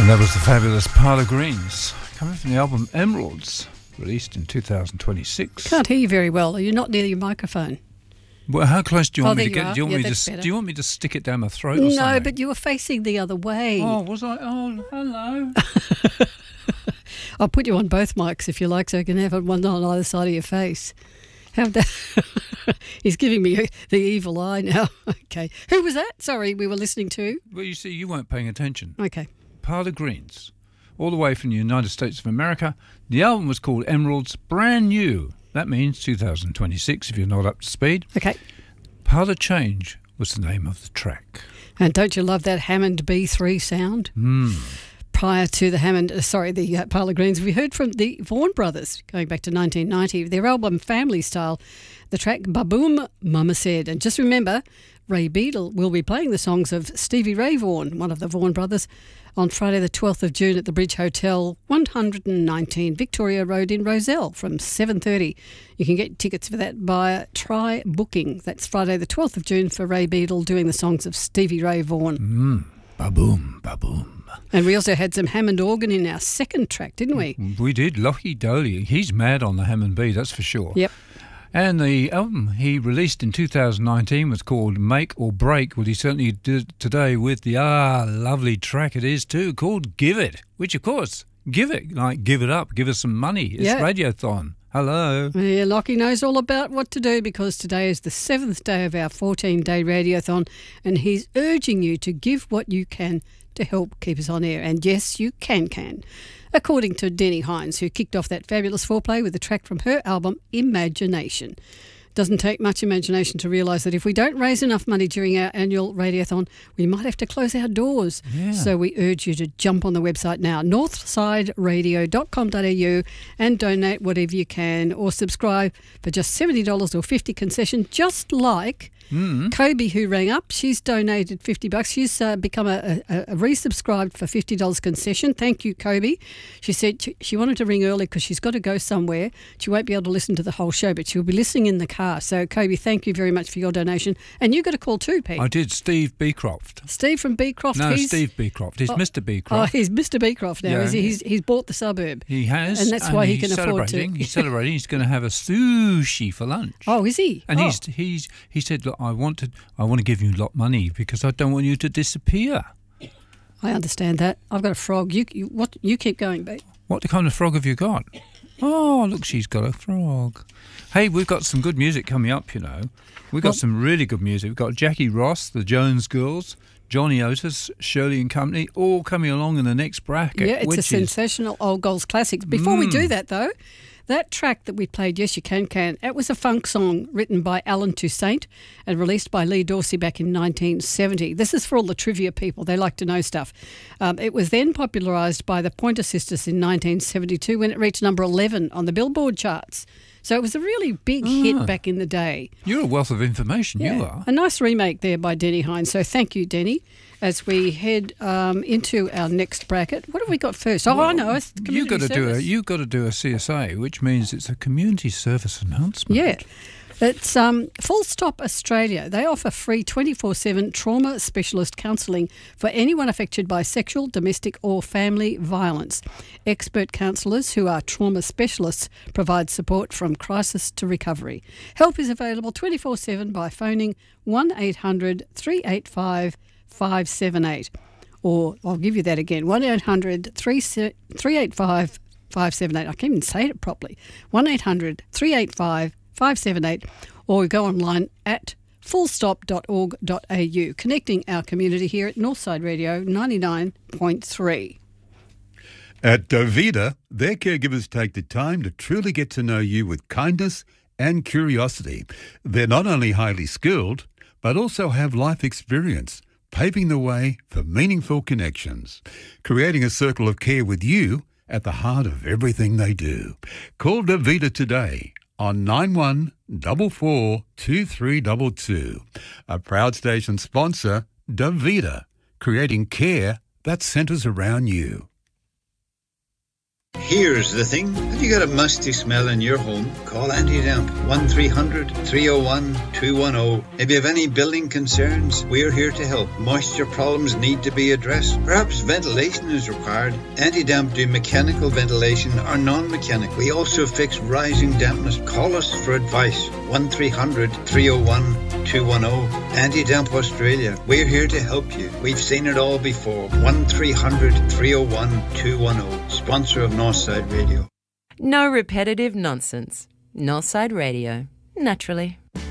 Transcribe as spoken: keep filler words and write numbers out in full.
And that was the fabulous Parla Greens, coming from the album Emeralds, released in two thousand twenty-six. Can't hear you very well. Are you not near your microphone? Well, how close do you want oh, me to get? You do you want yeah, me that's to? better. Do you want me to stick it down my throat or no, something? No, but you were facing the other way. Oh, was I? Oh, hello. I'll put you on both mics if you like, so you can have one on either side of your face. How that? He's giving me the evil eye now. Okay, who was that? Sorry, we were listening to. Well, you see, you weren't paying attention. Okay. Parla Greens, all the way from the United States of America. The album was called Emeralds, brand new. That means two thousand twenty-six, if you're not up to speed. Okay. Parla Change was the name of the track. And don't you love that Hammond B three sound? Hmm. Prior to the Hammond, uh, sorry, the uh, Parla Greens, we heard from the Vaughan Brothers, going back to nineteen ninety, their album Family Style, the track Baboom Mama Said. And just remember, Ray Beadle will be playing the songs of Stevie Ray Vaughan, one of the Vaughan Brothers, on Friday the twelfth of June at the Bridge Hotel, one hundred nineteen Victoria Road in Rozelle from seven thirty. You can get tickets for that by Try Booking. That's Friday the twelfth of June for Ray Beadle doing the songs of Stevie Ray Vaughan. Mm. Baboom, baboom. And we also had some Hammond organ in our second track, didn't we? We did. Lockie Doley. He's mad on the Hammond B, that's for sure. Yep. And the album he released in two thousand nineteen was called Make or Break. Well, he certainly did today with the ah lovely track it is too, called Give It, which of course, give it, like give it up, give us some money. It's yeah. Radiothon. Hello. Yeah, Lockie knows all about what to do because today is the seventh day of our fourteen-day Radiothon and he's urging you to give what you can to help keep us on air. And yes, you can, can. According to Denny Hines, who kicked off that fabulous foreplay with a track from her album Imagination. Doesn't take much imagination to realise that if we don't raise enough money during our annual Radiothon, we might have to close our doors. Yeah. So we urge you to jump on the website now, northside radio dot com dot a u, and donate whatever you can, or subscribe for just seventy dollars or fifty dollars concession, just like Mm. Kobe, who rang up. She's donated fifty bucks. She's uh, become a, a, a resubscribed for fifty dollars concession. Thank you, Kobe. She said she, she wanted to ring early because she's got to go somewhere. She won't be able to listen to the whole show, but she'll be listening in the car. So, Kobe, thank you very much for your donation. And you got a call too, Pete. I did. Steve Beecroft. Steve from Beecroft. No, he's, Steve Beecroft. He's oh, Mister Beecroft. Oh, he's Mister Beecroft now, Yeah. is he? He's, he's bought the suburb. He has. And that's why he he's can afford to. celebrating. He's celebrating. He's going to have a sushi for lunch. Oh, is he? And oh. he's he's he said, look, I want to I want to give you a lot of money because I don't want you to disappear. I understand that. I've got a frog. You, you what? You keep going, Pete. What kind of frog have you got? Oh, look, she's got a frog. Hey, we've got some good music coming up, you know. We've got Well, some really good music. We've got Jackie Ross, the Jones Girls, Johnny Otis, Shirley and Company, all coming along in the next bracket. Yeah, it's which a is, sensational old goals classics. Before we Mm. do that, though, that track that we played, Yes You Can Can, it was a funk song written by Alan Toussaint and released by Lee Dorsey back in nineteen seventy. This is for all the trivia people. They like to know stuff. Um, it was then popularised by the Pointer Sisters in nineteen seventy-two when it reached number eleven on the Billboard charts. So it was a really big Ah. hit back in the day. You're a wealth of information, you are. A nice remake there by Denny Hines. So thank you, Denny. As we head um, into our next bracket, what have we got first? Oh, Well, I know. It's you got to do a service. you got to do a C S A, which means it's a community service announcement. Yeah. It's um, Full Stop Australia. They offer free twenty-four seven trauma specialist counselling for anyone affected by sexual, domestic or family violence. Expert counsellors who are trauma specialists provide support from crisis to recovery. Help is available twenty-four seven by phoning one eight hundred three eight five five seven eight. Or I'll give you that again, one eight hundred three eight five five seven eight. I can't even say it properly. one eight hundred three eight five five seven eight, or go online at fullstop dot org dot a u, connecting our community here at Northside Radio ninety-nine point three. At Dovida, their caregivers take the time to truly get to know you with kindness and curiosity. They're not only highly skilled, but also have life experience, paving the way for meaningful connections, creating a circle of care with you at the heart of everything they do. Call Dovida today on nine one four four two three two two. A proud station sponsor, Dovida, creating care that centres around you. Here's the thing. Have you got a musty smell in your home? Call Anti-Damp. one three hundred, three oh one, two one oh. If you have any building concerns, we're here to help. Moisture problems need to be addressed. Perhaps ventilation is required. Anti-Damp do mechanical ventilation or non-mechanical. We also fix rising dampness. Call us for advice. one three hundred, three oh one, two one oh. Anti-Damp Australia. We're here to help you. We've seen it all before. one three hundred, three oh one, two one oh. Sponsor of Northside Radio. No repetitive nonsense. Northside Radio. Naturally.